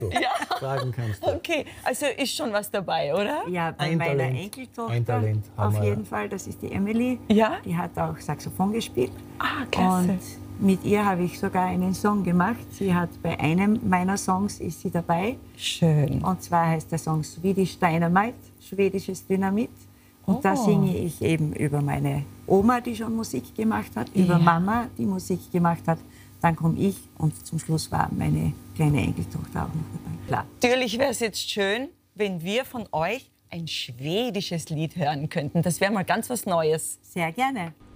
du fragen kannst. Du. Okay, also ist schon was dabei, oder? Ja, bei Ein meiner Talent. Enkeltochter Ein Talent haben auf wir. jeden Fall, das ist die Emily. Ja? Die hat auch Saxophon gespielt. Ah, klasse. Und mit ihr habe ich sogar einen Song gemacht. Sie hat bei einem meiner Songs ist sie dabei. Schön. Und zwar heißt der Song Swedish Dynamite, schwedisches Dynamit. Und da singe ich eben über meine Oma, die schon Musik gemacht hat, über Mama, die Musik gemacht hat. Dann komme ich und zum Schluss war meine kleine Enkeltochter auch noch dabei. Klar. Natürlich wäre es jetzt schön, wenn wir von euch ein schwedisches Lied hören könnten. Das wäre mal ganz was Neues. Sehr gerne.